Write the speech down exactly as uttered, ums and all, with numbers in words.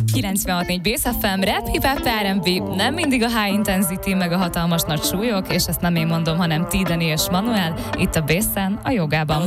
kilencvenhat négy Bész ef em, rap, hip-hop, er end bé, nem mindig a high intensity, meg a hatalmas nagy súlyok, és ezt nem én mondom, hanem T. Dani és Manuel, itt a Bészen, a jogában.